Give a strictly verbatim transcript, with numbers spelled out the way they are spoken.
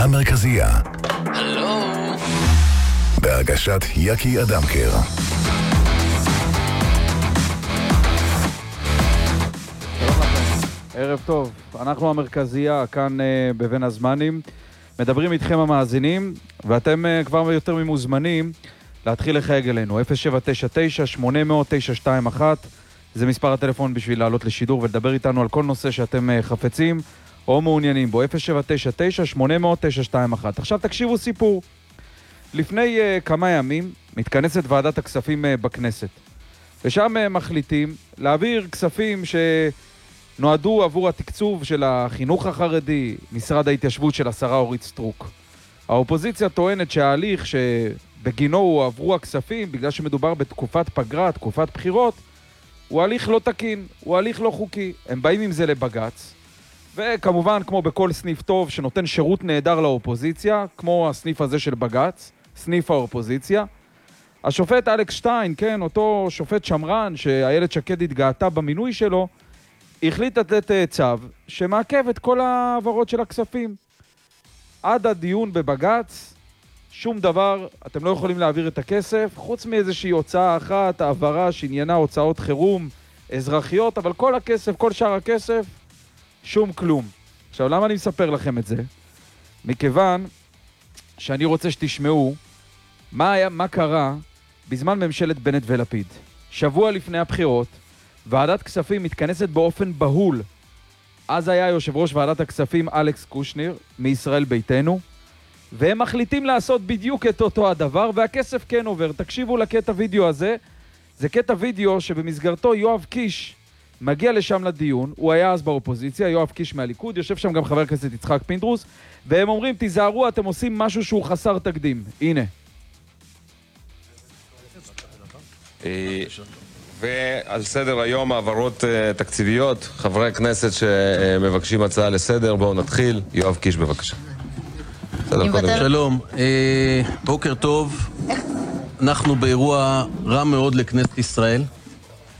המרכזייה. הלו? בהגשת יקי אדמקר. ערב טוב, אנחנו המרכזייה, כאן uh, בבין הזמנים. מדברים איתכם המאזינים, ואתם uh, כבר יותר ממוזמנים להתחיל לחייג אלינו. אפס שבע תשע תשע שמונה אפס אפס תשע שתיים אחת, זה מספר הטלפון בשביל לעלות לשידור ולדבר איתנו על כל נושא שאתם uh, חפצים או מעוניינים בו. אפס שבע תשע תשע שמונה אפס אפס תשע שתיים אחת. עכשיו תקשיבו סיפור. לפני uh, כמה ימים מתכנסת ועדת הכספים uh, בכנסת, ושם uh, מחליטים להעביר כספים ש... נועדו עבור התקצוב של החינוך החרדי, משרד ההתיישבות של השרה אורית סטרוק. האופוזיציה טוענת שההליך שבגינו הוא עברו הכספים, בגלל שמדובר בתקופת פגרה, תקופת בחירות, הוא הליך לא תקין, הוא הליך לא חוקי. הם באים עם זה לבגץ, וכמובן, כמו בכל סניף טוב שנותן שירות נהדר לאופוזיציה, כמו הסניף הזה של בגץ, סניף האופוזיציה, השופט אלכס שטיין, כן, אותו שופט שמרן שהאיילת שקד התגאתה במינוי שלו, החליט לתת צו שמעכב את כל העברות של הכספים. עד הדיון בבגץ, שום דבר, אתם לא יכולים להעביר את הכסף, חוץ מאיזושהי הוצאה אחת, העברה שעניינה הוצאות חירום אזרחיות, אבל כל הכסף, כל שאר הכסף, שום כלום. עכשיו, למה אני מספר לכם את זה? מכיוון שאני רוצה שתשמעו מה היה, מה קרה בזמן ממשלת בנט ולפיד. שבוע לפני הבחירות, ועדת כספים מתכנסת באופן בהול. אז היה יושב ראש ועדת הכספים אלכס קושניר מישראל ביתנו, והם מחליטים לעשות בדיוק את אותו הדבר, והכסף כן עובר. תקשיבו לקטע וידאו הזה. זה קטע וידאו שבמסגרתו יואב קיש מגיע לשם לדיון. הוא היה אז באופוזיציה, יואב קיש מהליכוד, יושב שם גם חבר הכנסת יצחק פינדרוס, והם אומרים, תיזהרו, אתם עושים משהו שהוא חסר תקדים. הנה. ועל סדר היום העברות uh, תקציביות, חברי הכנסת שמבקשים הצעה לסדר, בואו נתחיל. יואב קיש בבקשה. שלום, בוקר טוב. אנחנו באירוע רע מאוד לכנסת ישראל.